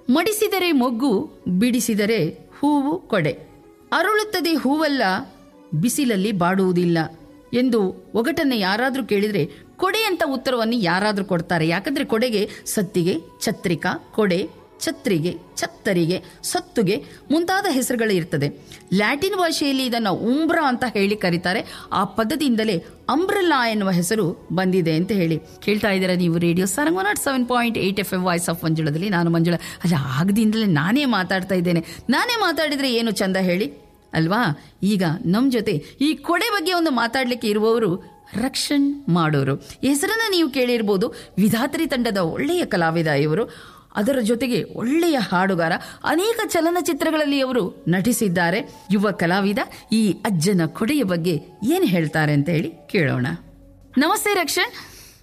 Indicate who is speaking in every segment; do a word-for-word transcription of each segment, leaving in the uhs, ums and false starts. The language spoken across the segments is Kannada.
Speaker 1: ಮಡಿಸಿದರೆ ಮೊಗ್ಗು, ಬಿಡಿಸಿದರೆ ಹೂವು ಕೊಡೆ. ಅರಳುತ್ತದೆ ಹೂವಲ್ಲ, ಬಿಸಿಲಲ್ಲಿ ಬಾಡುವುದಿಲ್ಲ ಎಂದು ಒಗಟನ್ನು ಯಾರಾದರೂ ಕೇಳಿದರೆ ಕೊಡೆ ಅಂತ ಉತ್ತರವನ್ನು ಯಾರಾದರೂ ಕೊಡ್ತಾರೆ. ಯಾಕಂದರೆ ಕೊಡೆಗೆ ಸತ್ತಿಗೆ, ಛತ್ರಿಕಾ, ಕೊಡೆ, ಛತ್ರಿಗೆ, ಛತ್ತರಿಗೆ, ಸತ್ತುಗೆ ಮುಂತಾದ ಹೆಸರುಗಳು ಇರ್ತದೆ. ಲ್ಯಾಟಿನ್ ಭಾಷೆಯಲ್ಲಿ ಇದನ್ನು ಉಂಬ್ರಾ ಅಂತ ಹೇಳಿ ಕರೀತಾರೆ. ಆ ಪದದಿಂದಲೇ ಅಂಬ್ರೆಲ್ಲಾ ಎನ್ನುವ ಹೆಸರು ಬಂದಿದೆ ಅಂತ ಹೇಳಿ. ಕೇಳ್ತಾ ಇದ್ದೀರಾ ನೀವು radio Sarang one not seven point eight F M voice of ಮಂಜುಳದಲ್ಲಿ. ನಾನು ಮಂಜುಳ. ಅಲ್ಲ, ಆಗದಿಂದಲೇ ನಾನೇ ಮಾತಾಡ್ತಾ ಇದ್ದೇನೆ. ನಾನೇ ಮಾತಾಡಿದರೆ ಏನು ಚಂದ ಹೇಳಿ ಅಲ್ವಾ? ಈಗ ನಮ್ಮ ಜೊತೆ ಈ ಕೊಡೆ ಬಗ್ಗೆ ಒಂದು ಮಾತಾಡಲಿಕ್ಕೆ ಇರುವವರು ರಕ್ಷಣ್ ಮಾಡೋರು. ಹೆಸರನ್ನು ನೀವು ಕೇಳಿರ್ಬೋದು. ವಿಧಾತ್ರಿ ತಂಡದ ಒಳ್ಳೆಯ ಕಲಾವಿದ ಇವರು. ಅದರ ಜೊತೆಗೆ ಒಳ್ಳೆಯ ಹಾಡುಗಾರ. ಅನೇಕ ಚಲನಚಿತ್ರಗಳಲ್ಲಿ ಅವರು ನಟಿಸಿದ್ದಾರೆ. ಯುವ ಕಲಾವಿದ. ಈ ಅಜ್ಜನ ಕೊಡೆಯ ಬಗ್ಗೆ ಏನು ಹೇಳ್ತಾರೆ ಅಂತ ಹೇಳಿ ಕೇಳೋಣ. ನಮಸ್ತೆ ರಕ್ಷಣ್.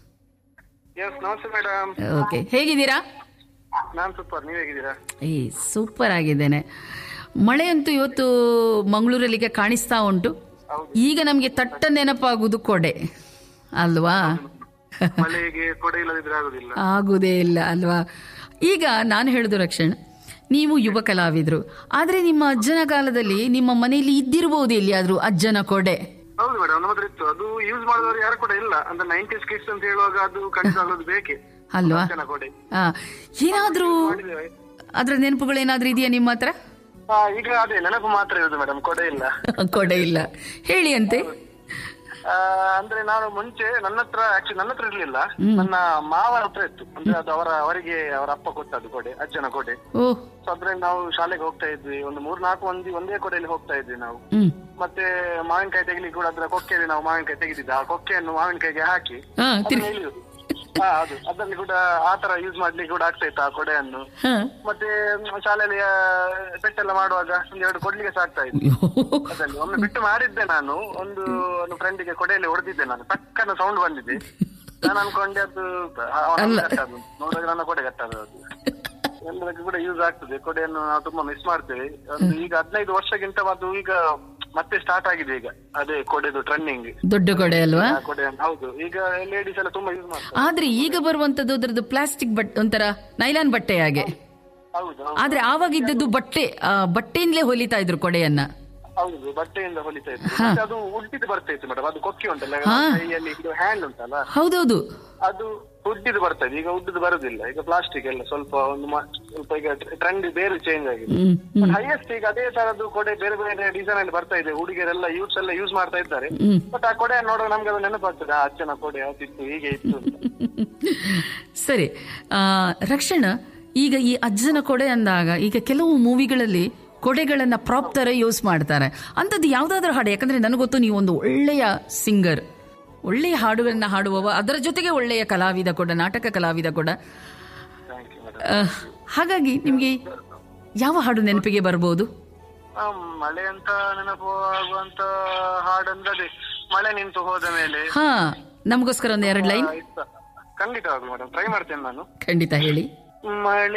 Speaker 1: ಓಕೆ, ಹೇಗಿದ್ದೀರಾ?
Speaker 2: ನಾನು ಸೂಪರ್, ನೀವು ಹೇಗಿದ್ದೀರಾ?
Speaker 1: ಏ ಸೂಪರ್ ಆಗಿದ್ದೇನೆ. ಮಳೆ ಅಂತೂ ಇವತ್ತು ಮಂಗಳೂರಲ್ಲಿ ಕಾಣಿಸ್ತಾ ಉಂಟು. ಈಗ ನಮಗೆ ತಟ್ಟ ನೆನಪಾಗುವುದು ಕೊಡೆ ಅಲ್ವಾ?
Speaker 2: ಮಳೆಗೆ ಕೊಡೆ ಇಲ್ಲದಿದ್ರೆ ಆಗುದಿಲ್ಲ,
Speaker 1: ಆಗುದೇ ಇಲ್ಲ ಅಲ್ವಾ? ಈಗ ನಾನು ಹೇಳುದು ರಕ್ಷಣ್, ನೀವು ಯುವ ಕಲಾವಿದ್ರು, ಆದ್ರೆ ನಿಮ್ಮ ಅಜ್ಜನ ಕಾಲದಲ್ಲಿ ನಿಮ್ಮ ಮನೆಯಲ್ಲಿ ಇದ್ದಿರಬಹುದು ಎಲ್ಲಿಯಾದ್ರೂ ಅಜ್ಜನ ಕೊಡೆ?
Speaker 2: ಹೌದು ಮೇಡಮ್, ನಮ್ಮ ಹತ್ರ ಇತ್ತು. ಅದು ಯೂಸ್ ಮಾಡಿದವರು ಯಾರು ಕೂಡ ಇಲ್ಲ. ಅಂದ್ರೆ ನೈಂಟೀಸ್ ಕಿಡ್ಸ್ ಅಂತ ಹೇಳುವಾಗ ಅದು ಖಂಡಿತ ಆಗೋದು ಬೇಕೆ
Speaker 1: ಅಲ್ವಾ?
Speaker 2: ಅಜ್ಜನ ಕೊಡೆ.
Speaker 1: ಹಾ, ಏನಾದ್ರೂ ಅದ್ರ ನೆನಪುಗಳು ಏನಾದ್ರೂ ಇದೆಯಾ ನಿಮ್ಮ ಹತ್ರ?
Speaker 2: ಈಗ ಅದೇ ನೆನಪು ಮಾತ್ರ ಇರೋದು ಮೇಡಮ್, ಕೊಡೆ ಇಲ್ಲ.
Speaker 1: ಕೊಡೆ ಇಲ್ಲ ಹೇಳಿ ಅಂತೆ.
Speaker 2: ಅಂದ್ರೆ ನಾನು ಮುಂಚೆ ನನ್ನ ಹತ್ರ ಆಕ್ಚುಲಿ ನನ್ನ ಹತ್ರ ಇರ್ಲಿಲ್ಲ, ನನ್ನ ಮಾವನ ಹತ್ರ ಇತ್ತು. ಅಂದ್ರೆ ಅದು ಅವರ ಅವರಿಗೆ ಅವರ ಅಪ್ಪ ಕೊಟ್ಟದ್ದು ಕೊಡೆ, ಅಜ್ಜನ ಕೊಡೆ. ಸೊ ಅದ್ರಲ್ಲಿ ನಾವು ಶಾಲೆಗೆ ಹೋಗ್ತಾ ಇದ್ವಿ. ಒಂದು ಮೂರ್ ನಾಲ್ಕು ಮಂದಿ ಒಂದೇ ಕೊಡೆಯಲ್ಲಿ ಹೋಗ್ತಾ ಇದ್ವಿ ನಾವು. ಮತ್ತೆ ಮಾವಿನಕಾಯಿ ತೆಗಿಲಿಕ್ಕೆ ಕೂಡ ಅದ್ರ ಕೊಕ್ಕೆಯಲ್ಲಿ ನಾವು ಮಾವಿನಕಾಯಿ ತೆಗೆದಿದ್ದ. ಆ ಕೊಕ್ಕೆಯನ್ನು ಮಾವಿನಕಾಯಿಗೆ ಹಾಕಿ ಹಾ ಅದು ಅದರಲ್ಲಿ ಕೂಡ ಆತರ ಯೂಸ್ ಮಾಡ್ಲಿಕ್ಕೆ ಕೂಡ ಆಗ್ತಾ ಇತ್ತು ಆ ಕೊಡೆಯನ್ನು. ಮತ್ತೆ ಶಾಲೆಯಲ್ಲಿ ಪೆಟ್ಟೆಲ್ಲ ಮಾಡುವಾಗ ಒಂದ್ ಎರಡು ಕೊಡ್ಲಿಕ್ಕೆ ಸಾಕ್ತಾ ಇದ್ವಿ. ಅದರಲ್ಲಿ ಒಮ್ಮೆ ಬಿಟ್ಟು ಮಾಡಿದ್ದೆ ನಾನು. ಒಂದು ಒಂದು ಫ್ರೆಂಡಿಗೆ ಕೊಡೆಯಲ್ಲಿ ಹೊಡೆದಿದ್ದೆ ನಾನು. ಟಕ್ಕನ ಸೌಂಡ್ ಬಂದಿದೆ. ನಾನು ಅನ್ಕೊಂಡೆ ಅದು ಕಟ್ಟದು, ನೋಡಿದ್ರೆ ನನ್ನ ಕೊಡೆ ಕಟ್ಟದು. ಅದು ಎಲ್ಲದಕ್ಕೂ ಕೂಡ ಯೂಸ್ ಆಗ್ತದೆ. ಕೊಡೆಯನ್ನು ನಾವು ತುಂಬಾ ಮಿಸ್ ಮಾಡ್ತೇವೆ. ಒಂದು ಈಗ ಹದಿನೈದು ವರ್ಷಕ್ಕಿಂತ ಅದು ಈಗ ಮತ್ತೆ ಸ್ಟಾರ್ಟ್ ಆಗಿದೆ ಈಗ ಅದೇ ಕೊಡೆದು ಟ್ರೆಂಡಿಂಗ್.
Speaker 1: ದೊಡ್ಡ ಕೊಡೆ ಅಲ್ವಾ?
Speaker 2: ಕೊಡೆ ಹೌದು. ಈಗ ಲೇಡೀಸ್ ಎಲ್ಲ ತುಂಬಾ ಯೂಸ್ ಮಾಡ್ತಾರೆ.
Speaker 1: ಆದ್ರೆ ಈಗ ಬರುವಂತದ್ದು ಅದ್ರದ್ದು ಪ್ಲಾಸ್ಟಿಕ್ ಬಟ್ಟೆ, ಒಂಥರ ನೈಲಾನ್ ಬಟ್ಟೆ ಹಾಗೆ.
Speaker 2: ಹೌದು.
Speaker 1: ಆದ್ರೆ ಆವಾಗ ಇದ್ದದ್ದು ಬಟ್ಟೆ, ಬಟ್ಟೆಯಿಂದಲೇ ಹೊಲಿತಾ ಇದ್ರು ಕೊಡೆಯನ್ನ.
Speaker 2: ಹೌದು, ಬಟ್ಟೆಯಿಂದ ಹೊಲಿತಾ ಇದ್ರು. ಅದು ಉಡ್ಡಿದ್ದು ಬರ್ತಾ ಇತ್ತು ಮೇಡಮ್. ಅದು ಕೊಕ್ಕಿ ಉಂಟಲ್ಲ ಕೈಯಲ್ಲಿ, ಇದು ಹ್ಯಾಂಡ್ ಉಂಟಲ್ಲ, ಹೌದೌದು, ಅದು ಉಡ್ಡಿದ್ದು ಬರ್ತಾ ಇದೆ. ಈಗ ಉಡ್ಡಿದ್ದು ಬರುದಿಲ್ಲ. ಈಗ ಪ್ಲಾಸ್ಟಿಕ್ ಎಲ್ಲ ಸ್ವಲ್ಪ ಒಂದು ಸ್ವಲ್ಪ ಈಗ ಟ್ರೆಂಡ್ ಬೇರೆ ಚೇಂಜ್ ಆಗಿದೆ. ಹೈಯೆಸ್ಟ್ ಈಗ ಅದೇ ತರದ್ದು ಕೊಡೆ ಬೇರೆ ಬೇರೆ ಡಿಸೈನ್ ಅಲ್ಲಿ ಬರ್ತಾ ಇದೆ. ಹುಡುಗಿಯರೆಲ್ಲ ಯೂಸ್ ಎಲ್ಲ ಯೂಸ್ ಮಾಡ್ತಾ ಇದ್ದಾರೆ. ಬಟ್ ಆ ಕೊಡೆ ನೋಡುವಾಗ ನಮ್ಗೆ ಅದು ನೆನಪಾಗ್ತದೆ, ಆ ಅಜ್ಜನ ಕೊಡೆ ಅದಿತ್ತು, ಹೀಗೆ ಇತ್ತು ಅಂತ.
Speaker 1: ಸರಿ ರಕ್ಷಣ, ಈಗ ಈ ಅಜ್ಜನ ಕೊಡೆ ಅಂದಾಗ ಈಗ ಕೆಲವು ಮೂವಿಗಳಲ್ಲಿ ಕೊಡೆಗಳನ್ನ ಪ್ರಾಪ್ ತರ ಯೂಸ್ ಮಾಡ್ತಾರೆ. ಅಂತದ್ದು ಯಾವ್ದಾದ್ರು ಹಾಡು? ಯಾಕಂದ್ರೆ ನನಗೊತ್ತು ನೀವು ಒಂದು ಒಳ್ಳೆಯ ಸಿಂಗರ್, ಒಳ್ಳೆಯ ಹಾಡುಗಳನ್ನ ಹಾಡುವವ, ಅದರ ಜೊತೆಗೆ ಒಳ್ಳೆಯ ಕಲಾವಿದ ಕೂಡ, ನಾಟಕ ಕಲಾವಿದ ಕೂಡ. ಹಾಗಾಗಿ ನಿಮ್ಗೆ ಯಾವ ಹಾಡು ನೆನಪಿಗೆ ಬರ್ಬೋದು?
Speaker 2: ಮಳೆ ಅಂತ ನೆನಪು ಆಗುವಂತ ಹಾಡಂದ್ರೆ ಮಳೆ ನಿಂತು ಹೋದ ಮೇಲೆ.
Speaker 1: ಹಾ, ನಮಗೋಸ್ಕರ ಒಂದ್ ಎರಡು ಲೈನ್.
Speaker 2: ಖಂಡಿತವಾಗ್ಲು ಮೇಡಮ್, ಟ್ರೈ ಮಾಡ್ತೇನೆ ನಾನು.
Speaker 1: ಖಂಡಿತ ಹೇಳಿ.
Speaker 2: ಮಳೆ